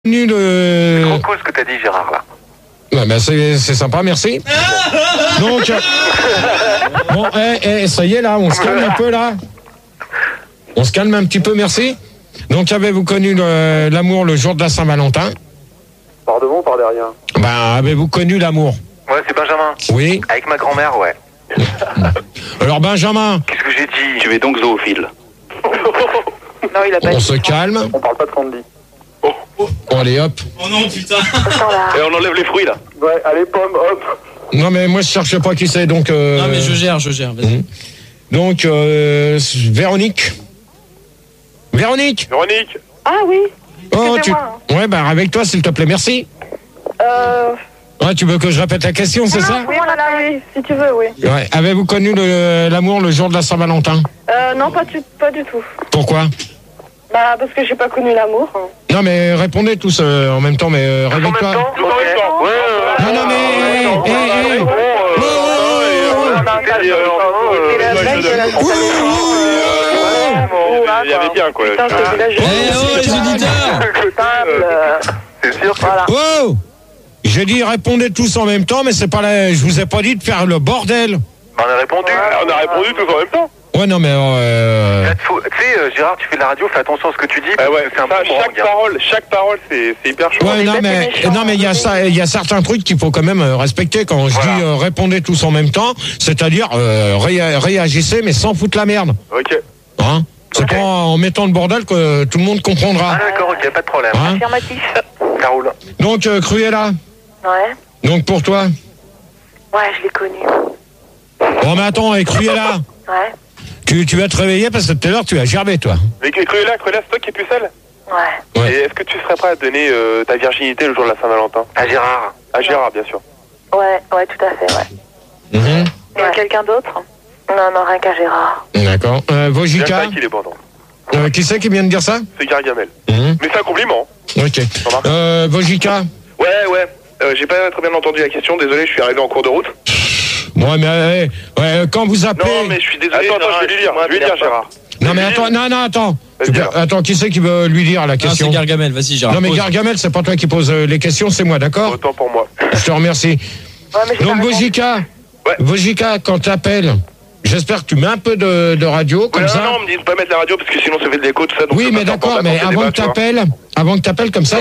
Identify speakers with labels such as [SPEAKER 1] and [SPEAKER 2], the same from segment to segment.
[SPEAKER 1] C'est
[SPEAKER 2] trop cool ce que t'as dit, Gérard, là.
[SPEAKER 1] Ouais, ben c'est sympa, merci. Donc, bon, ça y est, là, on se calme un peu, là. On se calme un petit peu, merci. Donc, avez-vous connu l'amour le jour de la Saint-Valentin?
[SPEAKER 3] Par devant ou par derrière?
[SPEAKER 1] Ben, avez-vous connu l'amour?
[SPEAKER 2] Ouais, c'est Benjamin.
[SPEAKER 1] Oui.
[SPEAKER 2] Avec ma grand-mère, ouais.
[SPEAKER 1] Alors, Benjamin.
[SPEAKER 2] Qu'est-ce que j'ai dit?
[SPEAKER 4] Tu es donc zoophile.
[SPEAKER 5] Non, il a pas
[SPEAKER 1] On
[SPEAKER 5] dit.
[SPEAKER 1] se calme.
[SPEAKER 3] On parle pas de Sandy.
[SPEAKER 1] Allez, hop.
[SPEAKER 6] Oh non, putain.
[SPEAKER 4] Et on enlève les fruits là.
[SPEAKER 3] Ouais, allez, pomme, hop.
[SPEAKER 1] Non, mais moi, je cherche pas qui c'est, donc...
[SPEAKER 6] Non, mais je gère, vas-y.
[SPEAKER 1] Donc, Véronique. Véronique.
[SPEAKER 4] Véronique.
[SPEAKER 5] Ah oui.
[SPEAKER 1] Oh,
[SPEAKER 5] C'est moi.
[SPEAKER 1] Ouais, ben, avec toi, s'il te plaît, merci. Ouais, tu veux que je répète la question, c'est ça?
[SPEAKER 5] Oui, voilà, oui, si tu veux, oui.
[SPEAKER 1] Ouais. Avez-vous connu l'amour le jour de la Saint-Valentin?
[SPEAKER 5] Non, pas du tout.
[SPEAKER 1] Pourquoi?
[SPEAKER 5] Bah, parce que j'ai pas connu l'amour.
[SPEAKER 1] Non, mais répondez tous en même temps, mais réveille-toi.
[SPEAKER 4] Tout en même temps. Ouais.
[SPEAKER 1] Non, non, mais...
[SPEAKER 4] Il y avait bien quoi.
[SPEAKER 5] Putain, c'est la
[SPEAKER 6] les auditeurs.
[SPEAKER 2] C'est sûr que...
[SPEAKER 5] Voilà.
[SPEAKER 1] Wow! J'ai dit répondez tous en même temps, mais c'est pas je vous ai pas dit de faire le bordel.
[SPEAKER 2] On a répondu.
[SPEAKER 4] On a répondu tous en même temps.
[SPEAKER 1] Ouais, non, mais...
[SPEAKER 2] Tu sais, Gérard, tu fais de la radio, fais attention à ce que tu dis.
[SPEAKER 4] Ouais,
[SPEAKER 2] c'est un peu
[SPEAKER 4] chaque parole, c'est hyper chaud.
[SPEAKER 1] Ouais, non, mais il y a certains trucs qu'il faut quand même respecter quand je dis répondez tous en même temps, c'est-à-dire réagissez mais sans foutre la merde.
[SPEAKER 4] Ok.
[SPEAKER 1] Hein? C'est pas en mettant le bordel que tout le monde comprendra.
[SPEAKER 2] Ah d'accord, ok, pas de problème.
[SPEAKER 1] Hein?
[SPEAKER 5] Affirmatif.
[SPEAKER 2] Ça roule.
[SPEAKER 1] Donc Cruella.
[SPEAKER 5] Ouais.
[SPEAKER 1] Donc pour toi.
[SPEAKER 5] Ouais, je l'ai connu.
[SPEAKER 1] Bon mais attends, et Cruella.
[SPEAKER 5] Ouais.
[SPEAKER 1] Tu vas te réveiller parce que tout à l'heure tu as gerbé toi.
[SPEAKER 4] Mais Cruella, c'est toi qui es pucelle.
[SPEAKER 5] Ouais.
[SPEAKER 1] Ouais.
[SPEAKER 4] Et est-ce que tu serais prêt à donner ta virginité le jour de la Saint-Valentin?
[SPEAKER 2] À Gérard.
[SPEAKER 4] À Gérard, bien sûr.
[SPEAKER 5] Ouais, tout à fait, ouais.
[SPEAKER 1] Mhm.
[SPEAKER 5] Il y a quelqu'un d'autre? Non, rien qu'à Gérard.
[SPEAKER 1] D'accord. Vojika.
[SPEAKER 4] Bien qu'il est bon, non.
[SPEAKER 1] Qui c'est qui vient de dire ça?
[SPEAKER 4] C'est Gargamel.
[SPEAKER 1] Mhm.
[SPEAKER 4] Mais c'est un compliment.
[SPEAKER 1] Ok. Vojika.
[SPEAKER 4] Ouais. J'ai pas très bien entendu la question, désolé, je suis arrivé en cours de route.
[SPEAKER 1] Ouais, mais quand vous appelez...
[SPEAKER 4] Non, mais je suis désolé. Attends, je vais lui dire, Gérard.
[SPEAKER 1] Non, mais attends.
[SPEAKER 4] Vas-y, alors.
[SPEAKER 1] Attends, qui c'est qui veut lui dire la
[SPEAKER 6] Non,
[SPEAKER 1] question?
[SPEAKER 6] c'est Gargamel, vas-y, Gérard.
[SPEAKER 1] Non, mais
[SPEAKER 6] pose.
[SPEAKER 1] Gargamel, c'est pas toi qui pose les questions, c'est moi, d'accord?
[SPEAKER 4] Autant pour moi.
[SPEAKER 1] Je te remercie.
[SPEAKER 5] Ouais, mais j'ai
[SPEAKER 1] Donc,
[SPEAKER 5] pas répondu.
[SPEAKER 1] Vojika,
[SPEAKER 4] Ouais.
[SPEAKER 1] Vojika, quand t'appelles, j'espère que tu mets un peu de radio, comme ça.
[SPEAKER 4] Non, on me dit de pas mettre la radio parce que sinon ça fait de l'écho, tout ça. Donc
[SPEAKER 1] Oui,
[SPEAKER 4] je
[SPEAKER 1] mais
[SPEAKER 4] peux pas
[SPEAKER 1] d'accord,
[SPEAKER 4] faire
[SPEAKER 1] mais
[SPEAKER 4] pendant tes débats,
[SPEAKER 1] avant que t'appelles comme ça,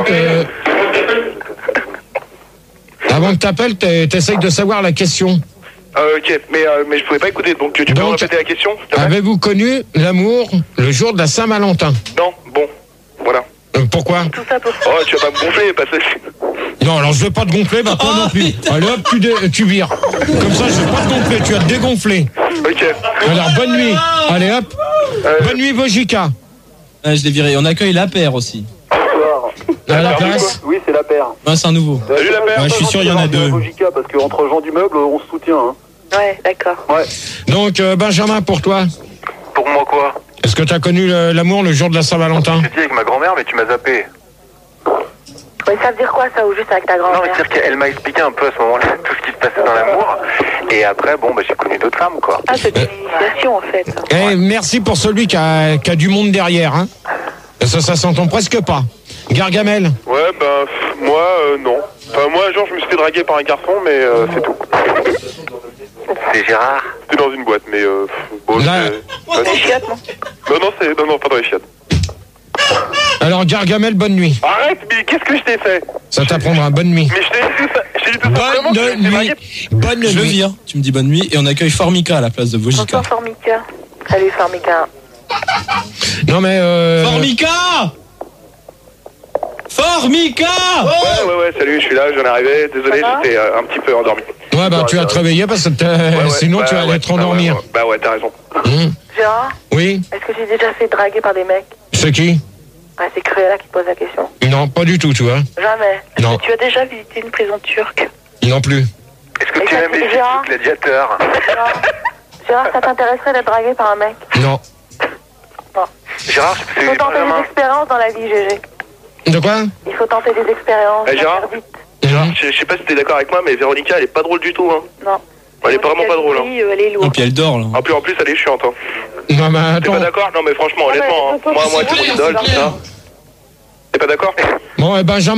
[SPEAKER 1] avant que t'appelles, t'essayes de savoir la question.
[SPEAKER 4] Ok, mais je pouvais pas écouter, donc tu peux me répéter la question, s'il te plaît?
[SPEAKER 1] Avez-vous connu l'amour le jour de la Saint-Valentin?
[SPEAKER 4] Non, bon, voilà.
[SPEAKER 1] Pourquoi?
[SPEAKER 5] Tout ça pour ça.
[SPEAKER 4] Oh, tu vas pas me gonfler, parce que...
[SPEAKER 1] Non, alors je vais pas te gonfler, bah toi non plus. Allez hop, tu vires. Comme ça, je vais pas te gonfler, tu vas te dégonfler.
[SPEAKER 4] Ok.
[SPEAKER 1] Alors, bonne nuit. Allez hop. Bonne nuit, Vojika.
[SPEAKER 6] Ouais, je l'ai viré. On accueille la paire aussi.
[SPEAKER 1] À la place.
[SPEAKER 3] Oui, c'est la paire.
[SPEAKER 6] Ouais, c'est un nouveau.
[SPEAKER 4] Salut la paire.
[SPEAKER 6] Ouais, je suis sûr, il y en a deux.
[SPEAKER 3] Vojika, parce qu'entre gens du meuble, on se soutient. Hein.
[SPEAKER 5] Ouais, d'accord.
[SPEAKER 3] Ouais.
[SPEAKER 1] Donc, Benjamin, pour toi,
[SPEAKER 2] Pour moi quoi?
[SPEAKER 1] est-ce que tu as connu l'amour le jour de la Saint-Valentin?
[SPEAKER 2] J'ai dit avec ma grand-mère, mais tu m'as zappé.
[SPEAKER 5] Ouais, ça veut dire quoi, ça, ou juste avec ta
[SPEAKER 2] Non, mais
[SPEAKER 5] grand-mère?
[SPEAKER 2] c'est-à-dire qu'elle m'a expliqué un peu à ce moment-là tout ce qui se passait dans l'amour. Et après, bon, j'ai connu d'autres femmes, quoi.
[SPEAKER 5] Ah, c'est une initiation, en fait.
[SPEAKER 1] Merci pour celui qui a du monde derrière. Hein. Ça s'entend presque pas. Gargamel.
[SPEAKER 4] Ouais, moi, non. Enfin, moi, un jour, je me suis fait draguer par un garçon, mais c'est tout.
[SPEAKER 2] C'est Gérard.
[SPEAKER 4] C'était dans une boîte, mais bon,
[SPEAKER 1] Là-
[SPEAKER 5] Des chiottes, non?
[SPEAKER 4] Non, pas dans les chiottes.
[SPEAKER 1] Alors, Gargamel, bonne nuit.
[SPEAKER 4] Arrête, mais qu'est-ce que je t'ai fait?
[SPEAKER 1] Ça t'apprendra. Bonne nuit.
[SPEAKER 4] Mais je t'ai dit tout ça. Vraiment, tu m'as fait
[SPEAKER 1] Bonne nuit.
[SPEAKER 4] draguer.
[SPEAKER 1] Bonne
[SPEAKER 6] Je le
[SPEAKER 1] nuit.
[SPEAKER 6] vire. Tu me dis bonne nuit et on accueille Formica à la place de Vojika.
[SPEAKER 5] Bonsoir, Formica. Salut, Formica.
[SPEAKER 1] Non, mais...
[SPEAKER 6] Formica! Formica!
[SPEAKER 4] Ouais, salut, je suis là, je viens d'arriver. Désolé,
[SPEAKER 5] Ça va
[SPEAKER 4] j'étais un petit peu endormi.
[SPEAKER 1] Ouais, bah, tu vas te réveiller parce que sinon, tu vas aller te rendormir.
[SPEAKER 4] Bah ouais, t'as raison.
[SPEAKER 5] Gérard,
[SPEAKER 1] Oui.
[SPEAKER 5] est-ce que j'ai déjà fait draguer par des mecs?
[SPEAKER 1] C'est qui?
[SPEAKER 5] Ouais, c'est Cruella qui pose la question.
[SPEAKER 1] Non, pas du tout, tu vois.
[SPEAKER 5] Jamais. Est-ce
[SPEAKER 1] Non.
[SPEAKER 5] que tu as déjà visité une prison turque?
[SPEAKER 1] Non plus.
[SPEAKER 2] Est-ce que
[SPEAKER 5] Et
[SPEAKER 2] tu
[SPEAKER 5] ça,
[SPEAKER 2] aimes les
[SPEAKER 5] c'est Gérard
[SPEAKER 2] gladiateurs?
[SPEAKER 5] Gérard, ça t'intéresserait d'être dragué par un mec?
[SPEAKER 1] Non.
[SPEAKER 2] Gérard,
[SPEAKER 5] Il faut tenter des expériences dans la vie, GG.
[SPEAKER 1] De quoi?
[SPEAKER 5] Il faut tenter des expériences.
[SPEAKER 4] Gérard
[SPEAKER 5] interdites.
[SPEAKER 1] Non.
[SPEAKER 4] Je sais pas si t'es d'accord avec moi, mais Véronica, elle est pas drôle du tout, hein.
[SPEAKER 5] Non.
[SPEAKER 4] Elle est vraiment pas drôle, hein.
[SPEAKER 5] Oui, elle est
[SPEAKER 6] Et
[SPEAKER 5] lourde.
[SPEAKER 6] puis elle dort là.
[SPEAKER 4] En plus, elle est chiante, hein.
[SPEAKER 1] Non, mais
[SPEAKER 4] T'es pas
[SPEAKER 1] attends.
[SPEAKER 4] d'accord? Non, mais franchement,
[SPEAKER 5] Ah, mais
[SPEAKER 4] honnêtement,
[SPEAKER 5] faut
[SPEAKER 4] hein. Moi,
[SPEAKER 5] pas
[SPEAKER 4] c'est mon
[SPEAKER 5] se
[SPEAKER 4] idole, tout ça. T'es pas d'accord?
[SPEAKER 1] Bon, Benjamin.